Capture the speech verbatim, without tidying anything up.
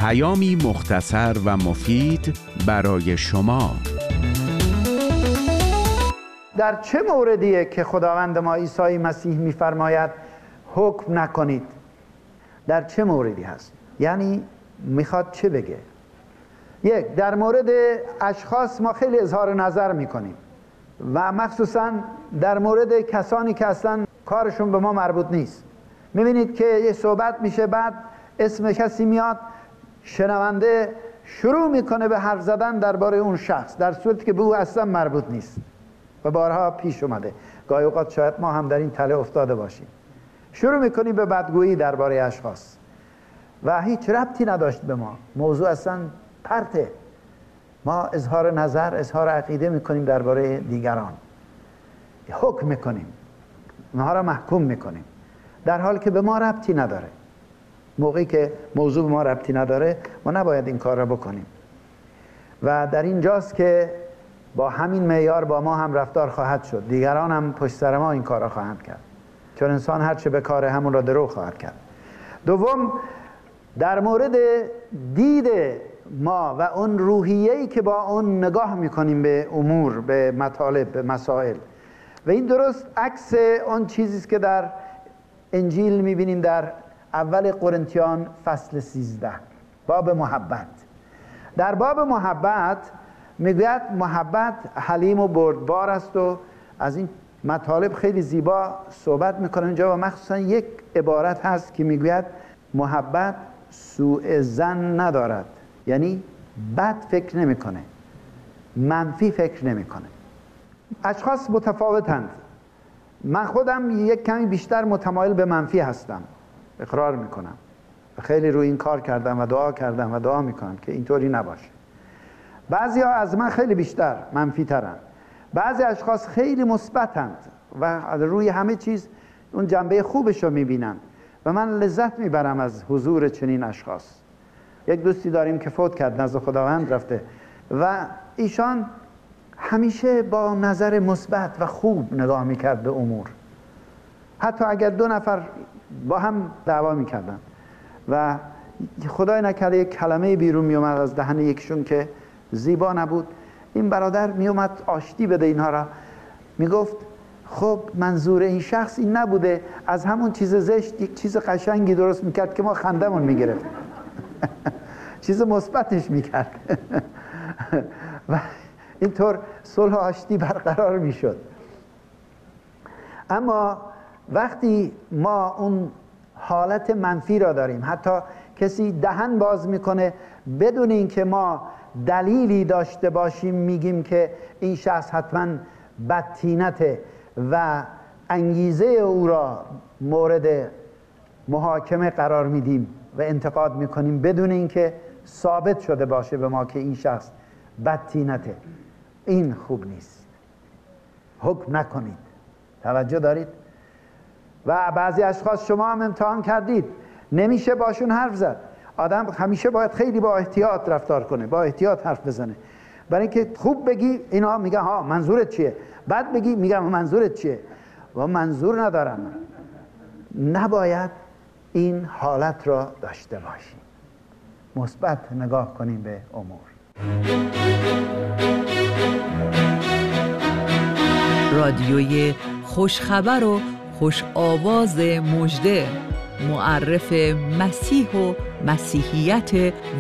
پیامی مختصر و مفید برای شما. در چه موردیه که خداوند ما عیسی مسیح می‌فرماید حکم نکنید؟ در چه موردی هست؟ یعنی میخواد چه بگه؟ یک، در مورد اشخاص ما خیلی اظهار نظر میکنیم و مخصوصا در مورد کسانی که اصلا کارشون به ما مربوط نیست. میبینید که یه صحبت میشه، بعد اسم کسی میاد، شنونده شروع میکنه به حرف زدن درباره اون شخص در صورتی که به او اصلا مربوط نیست و بارها پیش اومده. گاهی اوقات شاید ما هم در این تله افتاده باشیم. شروع میکنیم به بدگویی درباره اشخاص و هیچ ربطی نداشت به ما. موضوع اصلا پرته. ما اظهار نظر، اظهار عقیده میکنیم درباره دیگران، حکم میکنیم، اونها را محکوم میکنیم در حالی که به ما ربطی نداره. موقعی که موضوع به ما ربطی نداره ما نباید این کار را بکنیم و در اینجاست که با همین معیار با ما هم رفتار خواهد شد. دیگران هم پشت سر ما این کار را خواهند کرد، چون انسان هر چه بکاره همون را درو خواهد کرد. دوم، در مورد دید ما و اون روحیه‌ای که با اون نگاه میکنیم به امور، به مطالب، به مسائل، و این درست عکس اون چیزی است که در انجیل میبینیم در اول قرنتیان فصل سیزده، باب محبت. در باب محبت میگوید محبت حلیم و بردبار است و از این مطالب خیلی زیبا صحبت میکنه اینجا و مخصوصا یک عبارت هست که میگوید محبت سوء ظن ندارد، یعنی بد فکر نمیکنه، منفی فکر نمیکنه. اشخاص متفاوتند. من خودم یک کمی بیشتر متمایل به منفی هستم، اقرار میکنم و خیلی روی این کار کردم و دعا کردم و دعا میکنم که اینطوری نباشه. بعضی ها از من خیلی بیشتر منفی ترن، بعضی اشخاص خیلی مثبتند و روی همه چیز اون جنبه خوبش رو میبینن و من لذت میبرم از حضور چنین اشخاص. یک دوستی داریم که فوت کرد، نزد خداوند رفته و ایشان همیشه با نظر مثبت و خوب نگاه میکرد به امور، حتی اگر دو نفر با هم دعوا میکردن و خدای نکرده یک کلمه بیرون میومد از دهن یکشون که زیبا نبود، این برادر میومد آشتی بده اینها را، میگفت خب منظور این شخص این نبوده، از همون چیز زشت یک چیز قشنگی درست میکرد که ما خندمون میگرفت. چیز مثبتش میکرد و اینطور صلح و آشتی برقرار میشد. اما وقتی ما اون حالت منفی را داریم، حتی کسی دهن باز میکنه بدون اینکه ما دلیلی داشته باشیم میگیم که این شخص حتما بدطینته و انگیزه او را مورد محاکمه قرار میدیم و انتقاد میکنیم بدون اینکه ثابت شده باشه به ما که این شخص بدطینته. این خوب نیست. حکم نکنید. توجه دارید؟ و بعضی اشخاص شما هم امتحان کردید، نمیشه باشون حرف زد. آدم همیشه باید خیلی با احتیاط رفتار کنه، با احتیاط حرف بزنه، برای اینکه خوب بگی اینا میگن ها منظورت چیه، بعد بگی میگم منظورت چیه و منظور ندارم. نباید این حالت را داشته باشیم. مثبت نگاه کنیم به امور. رادیوی خوشخبر و خوش آواز مژده، معرف مسیح و مسیحیت